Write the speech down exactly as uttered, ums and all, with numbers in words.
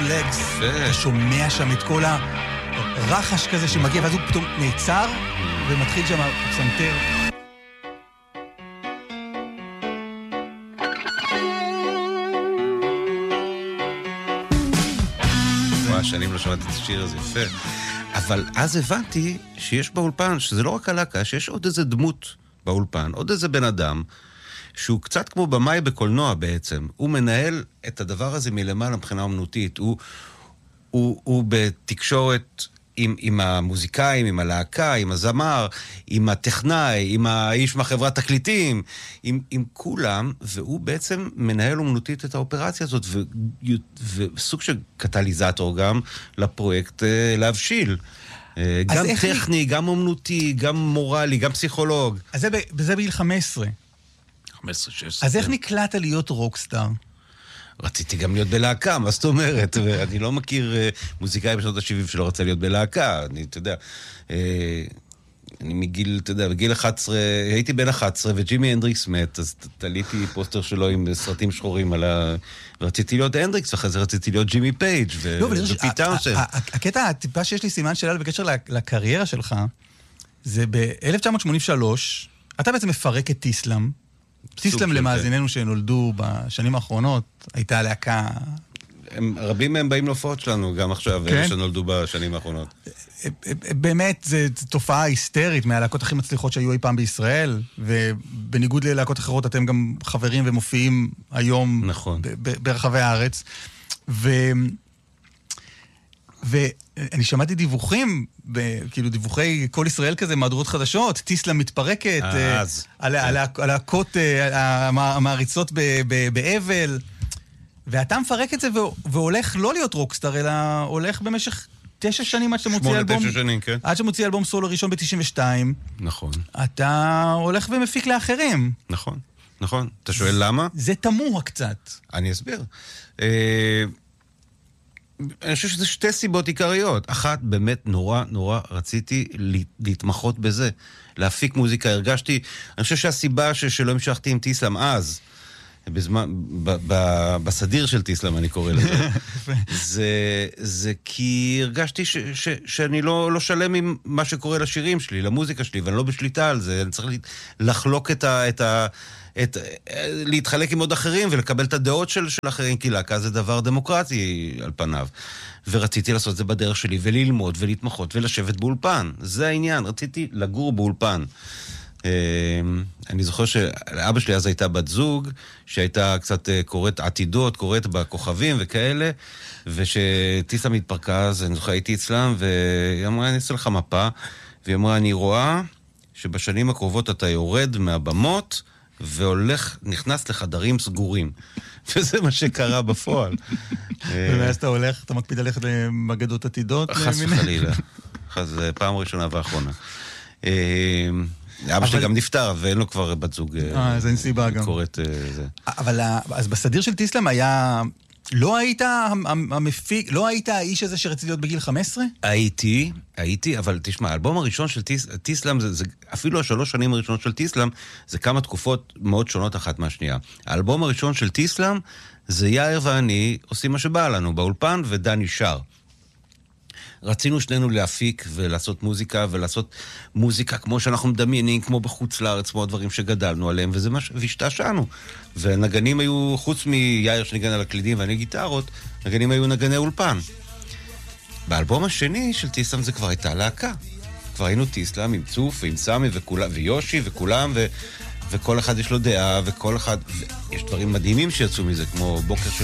Legs, אתה שומע שם את כל הרחש כזה שמגיע, ואז הוא פתאום נעצר, ומתחיל שם הפסנתר. וואו, שנים לא שמעתי את השיר הזה, יפה. אבל אז הבנתי שיש באולפן, שזה לא רק הלהקה, שיש עוד איזה דמות באולפן, עוד איזה בן אדם, שהוא קצת כמו במאי בקולנוע בעצם. הוא מנהל את הדבר הזה מלמעלה מבחינה אומנותית. הוא, הוא, הוא בתקשורת עם, עם המוזיקאים, עם הלהקה, עם הזמר, עם הטכנאי, עם האיש מהחברת תקליטים, עם, עם כולם, והוא בעצם מנהל אומנותית את האופרציה הזאת, ו, וסוג של קטליזטור גם לפרויקט להבשיל. גם טכני, אני... גם אומנותי, גם מורלי, גם פסיכולוג. אז זה, זה בגיל חמש עשרה. חמש עשרה שש עשרה. אז איך נקלעת להיות רוקסטאר? רציתי גם להיות בלהקה, מה זאת אומרת? ואני לא מכיר מוזיקאי בשנות ה-שבעים שלא רצה להיות בלהקה. אני, אתה יודע, אני מגיל, אתה יודע, בגיל אחת עשרה, הייתי בן אחת עשרה, וג'ימי הנדריקס מת, אז תליתי פוסטר שלו עם סרטים שחורים על ה... ורציתי להיות הנדריקס, ואחרי זה רציתי להיות ג'ימי פייג' ופי טאונשנד. הקטע, הטיפה שיש לי סימן שאלה בקשר לקריירה שלך, זה ב-אלף תשע מאות שמונים ושלוש, אתה בעצם מפרק את טיסלאם, טיסלאם למאזיננו שנולדו בשנים האחרונות, הייתה להקה... רבים מהם באים להופעות שלנו, גם עכשיו, אלה שנולדו בשנים האחרונות. באמת, זו תופעה היסטרית מהלהקות הכי מצליחות שהיו אי פעם בישראל, ובניגוד ללהקות אחרות, אתם גם חברים ומופיעים היום ברחבי הארץ. ואני שמעתי דיווחים, כאילו דיווחי כל ישראל כזה, מהדורות חדשות, טיסלאם מתפרקת, על הלהקות המעריצות באבל, ואתה מפרק את זה והולך לא להיות רוקסטאר, אלא הולך במשך תשע שנים עד שמוציא אלבום... שמונה, תשע שנים, כן. עד שמוציא אלבום סולו ראשון ב-תשעים ושתיים. נכון. אתה הולך ומפיק לאחרים. נכון, נכון. אתה שואל למה? זה תמוה קצת. אני אסביר. אני חושב שזה שתי סיבות עיקריות. אחת, באמת נורא נורא רציתי להתמחות בזה. להפיק מוזיקה. הרגשתי, אני חושב שהסיבה שלא המשכתי עם טיסלאם אז, בזמן, ב, ב, בסדיר של טיסלאם אני קורא לזה, זה, זה כי הרגשתי ש, ש, שאני לא, לא שלם עם מה שקורה לשירים שלי, למוזיקה שלי, ואני לא בשליטה על זה, אני צריך לחלוק את ה... את ה את, להתחלק עם עוד אחרים ולקבל את הדעות של, של אחרים, כי להקה זה דבר דמוקרטי על פניו. ורציתי לעשות את זה בדרך שלי, וללמוד ולהתמחות ולשבת באולפן. זה העניין, רציתי לגור באולפן. אני זוכר שאבא שלי אז הייתה בת זוג, שהייתה קצת קוראת עתידות, קוראת בכוכבים וכאלה, ושטיסלאם התפרקה, אז אני זוכר הייתי אצלם, והיא אמרה, אני אעשה לך מפה, והיא אמרה, אני רואה שבשנים הקרובות אתה יורד מהבמות, והולך, נכנס לחדרים סגורים. וזה מה שקרה בפועל. ומאז אתה הולך, אתה מקפיד ללכת למגדות עתידות? חס וחלילה. זה פעם ראשונה ואחרונה. אבא שלי גם נפטר, ואין לו כבר בת זוג. אה, זה אין סיבה גם. קוראת זה. אבל אז בסדיר של טיסלאם היה... לא היית המפיק, לא היית האיש הזה שרציתי להיות בגיל חמש עשרה? הייתי, הייתי, אבל תשמע, האלבום הראשון של טיסלאם, זה, זה, אפילו השלוש שנים הראשונות של טיסלאם, זה כמה תקופות מאוד שונות אחת מהשנייה. האלבום הראשון של טיסלאם, זה יאיר ואני עושים מה שבא לנו, באולפן ודני שר. רצינו שנינו להפיק ולעשות מוזיקה, ולעשות מוזיקה כמו שאנחנו מדמיינים, כמו בחוץ לארץ, כמו הדברים שגדלנו עליהם, וזה מה ש... והשתעשענו. ונגנים היו, חוץ מיאיר שניגן על הקלידים ואני גיטרות, נגנים היו נגני אולפן. באלבום השני של טיסלאם זה כבר הייתה להקה. כבר היינו טיסלאם עם צוף ועם סמי וכולם, ויושי וכולם, ו... וכל אחד יש לו דעה, וכל אחד... ויש דברים מדהימים שיצאו מזה, כמו בוקר של